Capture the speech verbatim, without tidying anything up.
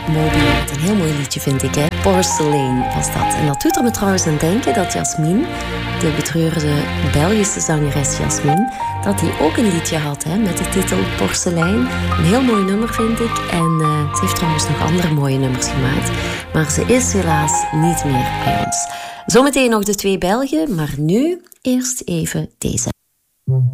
Moby. Een heel mooi liedje vind ik, hè. Porcelain was dat. En dat doet er me trouwens aan denken dat Jasmin, de betreurde Belgische zangeres Jasmin, dat die ook een liedje had, hè, met de titel Porcelain. Een heel mooi nummer vind ik. En uh, ze heeft trouwens nog andere mooie nummers gemaakt. Maar ze is helaas niet meer bij ons. Zometeen nog de twee Belgen, maar nu eerst even deze.